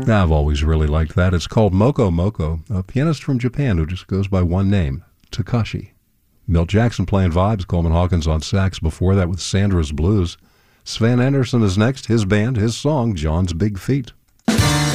I've always really liked that. It's called Moko Moko, a pianist from Japan who just goes by one name, Takashi. Milt Jackson playing vibes, Coleman Hawkins on sax, before that with Sandra's Blues. Sven Anderson is next, his band, his song, John's Big Feet.